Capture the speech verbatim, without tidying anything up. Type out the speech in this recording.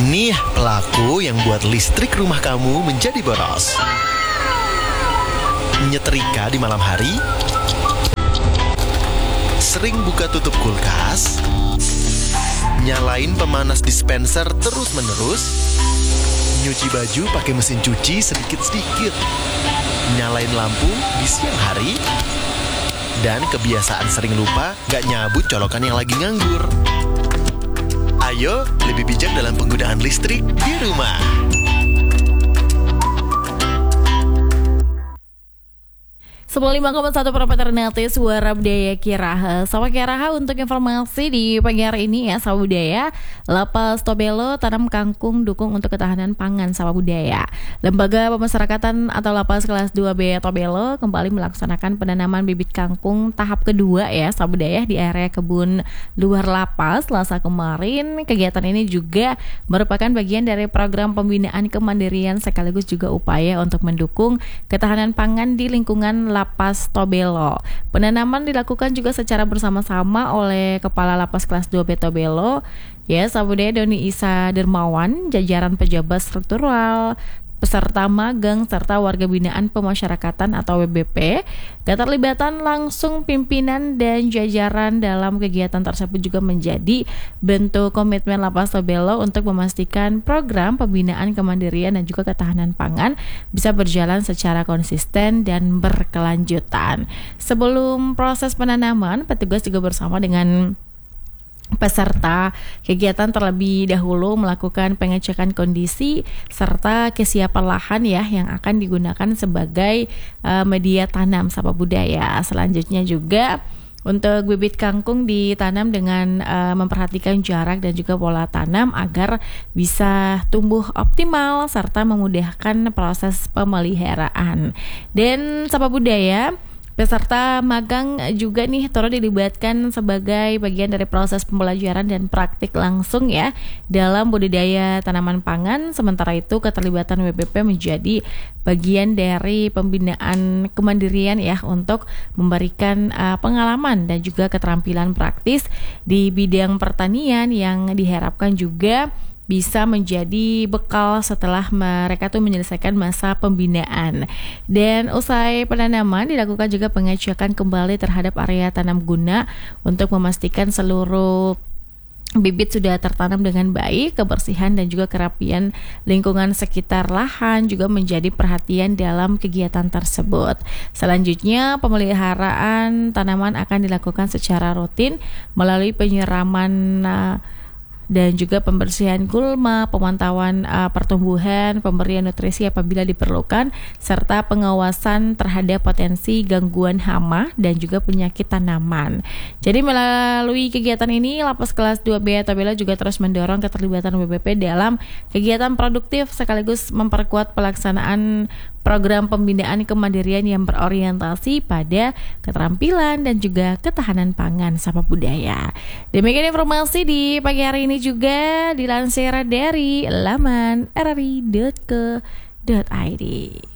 Nih pelaku yang buat listrik rumah kamu menjadi boros. Nyetrika di malam hari, sering buka tutup kulkas, nyalain pemanas dispenser terus-menerus, nyuci baju pakai mesin cuci sedikit-sedikit, nyalain lampu di siang hari, dan kebiasaan sering lupa gak nyabut colokan yang lagi nganggur. Ayo lebih bijak dalam penggunaan listrik di rumah. sembilan puluh lima koma satu Proper Ternate Suara Budaya Kiraha. Sama Kiraha untuk informasi di pagi hari ini ya, Sama Budaya. Lapas Tobelo tanam kangkung dukung untuk ketahanan pangan Sama Budaya. Lembaga Pemasyarakatan atau Lapas kelas dua B Tobelo kembali melaksanakan penanaman bibit kangkung tahap kedua ya, Sama Budaya di area kebun luar lapas Selasa kemarin. Kegiatan ini juga merupakan bagian dari program pembinaan kemandirian sekaligus juga upaya untuk mendukung ketahanan pangan di lingkungan Lapas Tobelo. Penanaman dilakukan juga secara bersama-sama oleh Kepala Lapas kelas dua B Tobelo, ya, Sama Budaya Doni Isa Dermawan, jajaran pejabat struktural, peserta magang serta warga binaan pemasyarakatan atau W B P. Keterlibatan langsung pimpinan dan jajaran dalam kegiatan tersebut juga menjadi bentuk komitmen Lapas Tobelo untuk memastikan program pembinaan kemandirian dan juga ketahanan pangan bisa berjalan secara konsisten dan berkelanjutan. Sebelum proses penanaman, petugas juga bersama dengan peserta kegiatan terlebih dahulu melakukan pengecekan kondisi serta kesiapan lahan ya yang akan digunakan sebagai uh, media tanam Sama Budaya. Selanjutnya juga untuk bibit kangkung ditanam dengan uh, memperhatikan jarak dan juga pola tanam agar bisa tumbuh optimal serta memudahkan proses pemeliharaan. Dan Sama Budaya, peserta magang juga nih turut dilibatkan sebagai bagian dari proses pembelajaran dan praktik langsung ya dalam budidaya tanaman pangan. Sementara itu keterlibatan W B P menjadi bagian dari pembinaan kemandirian ya untuk memberikan uh, pengalaman dan juga keterampilan praktis di bidang pertanian yang diharapkan juga bisa menjadi bekal setelah mereka tuh menyelesaikan masa pembinaan. Dan usai penanaman dilakukan juga pengecekan kembali terhadap area tanam guna untuk memastikan seluruh bibit sudah tertanam dengan baik. Kebersihan dan juga kerapian lingkungan sekitar lahan juga menjadi perhatian dalam kegiatan tersebut. Selanjutnya pemeliharaan tanaman akan dilakukan secara rutin melalui penyiraman uh, dan juga pembersihan gulma, pemantauan uh, pertumbuhan, pemberian nutrisi apabila diperlukan, serta pengawasan terhadap potensi gangguan hama dan juga penyakit tanaman. Jadi melalui kegiatan ini, Lapas kelas dua B Tobelo juga terus mendorong keterlibatan W B P dalam kegiatan produktif sekaligus memperkuat pelaksanaan program pembinaan kemandirian yang berorientasi pada keterampilan dan juga ketahanan pangan Sama Budaya. Demikian informasi di pagi hari ini juga dilansir dari laman r r i dot co dot i d.